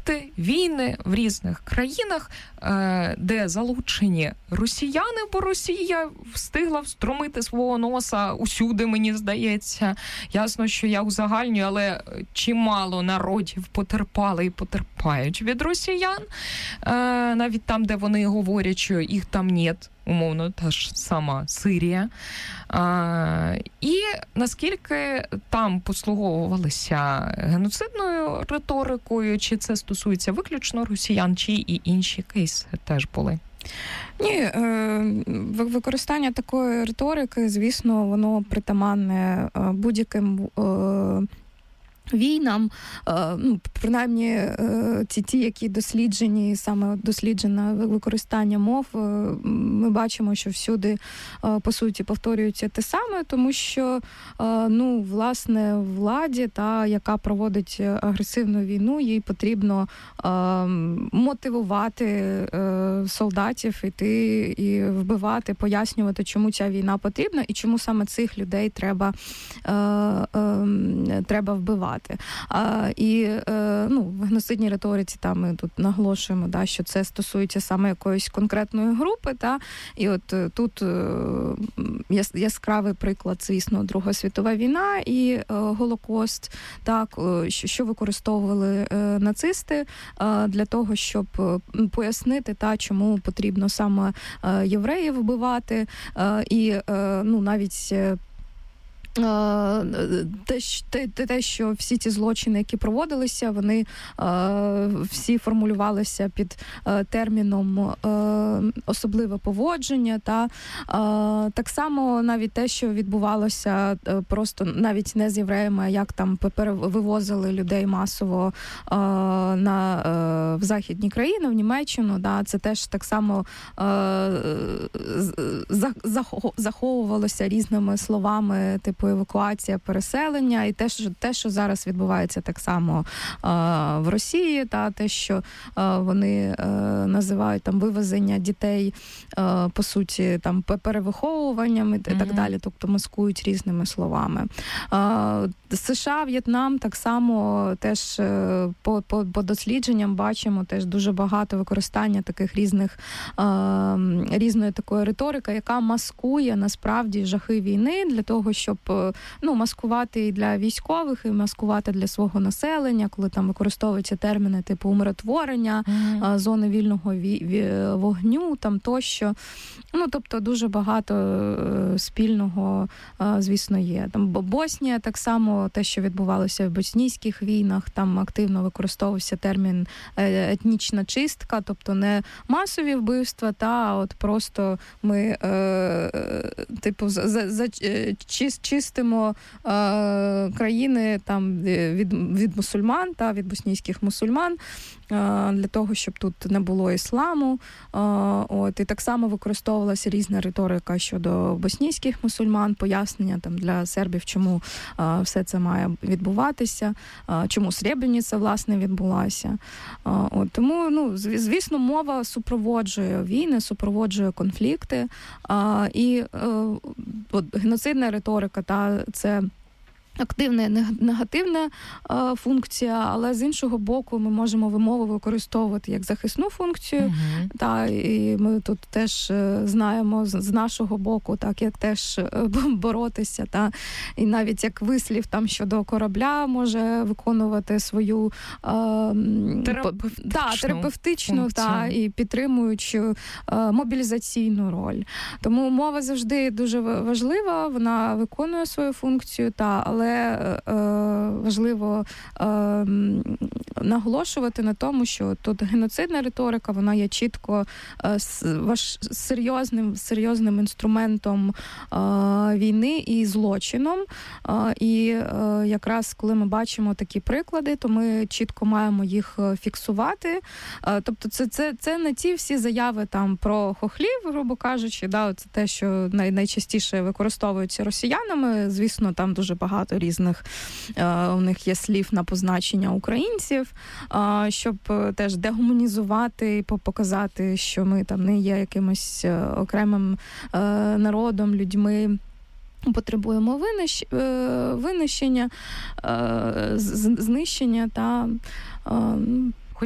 конфлікти, війни в різних країнах, де залучені росіяни, бо Росія встигла встромити свого носа усюди, мені здається. Ясно, що я узагальнюю, але чимало народів потерпали і потерпають від росіян, навіть там, де вони говорять, що їх там нет, умовно, та ж сама Сирія. І наскільки там послуговувалися геноцидною риторикою, чи це стосується виключно росіян, чи і інші кейси теж були? Ні, використання такої риторики, звісно, воно притаманне будь-яким війнам, принаймні ті, які досліджені, саме досліджене використання мов, ми бачимо, що всюди, по суті, повторюється те саме, тому що, власне, владі, яка проводить агресивну війну, їй потрібно мотивувати солдатів іти і вбивати, пояснювати, чому ця війна потрібна і чому саме цих людей треба вбивати. І в геноцидній риториці ми тут наголошуємо, що це стосується саме якоїсь конкретної групи. І от тут яскравий приклад, звісно, Друга світова війна і Голокост, що використовували нацисти для того, щоб пояснити, чому потрібно саме євреїв вбивати. І навіть те, що всі ці злочини, які проводилися, вони всі формулювалися під терміном особливе поводження. Так само навіть те, що відбувалося просто навіть не з євреями, а як там вивозили людей масово в західні країни, в Німеччину, це теж так само заховувалося різними словами, типу евакуація, переселення, і те, що зараз відбувається так само в Росії, те, що вони називають вивезення дітей, по суті, перевиховуванням і так далі, тобто маскують різними словами. США, В'єтнам так само теж по дослідженням бачимо теж дуже багато використання таких різної такої риторики, яка маскує насправді жахи війни для того, щоб маскувати і для військових, і маскувати для свого населення, коли там використовуються терміни типу умиротворення, зони вільного вогню, тощо. Тобто дуже багато спільного, звісно, є. Боснія так само, те, що відбувалося в боснійських війнах, там активно використовувався термін етнічна чистка, тобто не масові вбивства, а от просто ми чистимо країни від мусульман, від боснійських мусульман, для того, щоб тут не було ісламу. І так само використовувалася різна риторика щодо боснійських мусульман, пояснення для сербів, чому все це має відбуватися, чому Сребреніця, власне, відбулася. Тому, звісно, мова супроводжує війни, супроводжує конфлікти, і геноцидна риторика, це активна і негативна функція, але з іншого боку ми можемо вимову використовувати як захисну функцію. І ми тут теж знаємо з нашого боку, як теж боротися. І навіть як вислів щодо корабля може виконувати свою терапевтичну і підтримуючу мобілізаційну роль. Тому мова завжди дуже важлива, вона виконує свою функцію, але важливо наголошувати на тому, що тут геноцидна риторика, вона є чітко серйозним інструментом війни і злочином. І якраз коли ми бачимо такі приклади, то ми чітко маємо їх фіксувати. Тобто це не ті всі заяви про хохлів, грубо кажучи, це те, що найчастіше використовується росіянами. Звісно, там дуже багато різних у них є слів на позначення українців, щоб теж дегуманізувати і показати, що ми не є якимось окремим народом, людьми. Потребуємо винищення, знищення